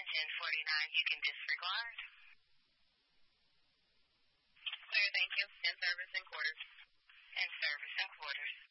1049, you can disregard. Clear, thank you. In service and quarters. In service and quarters.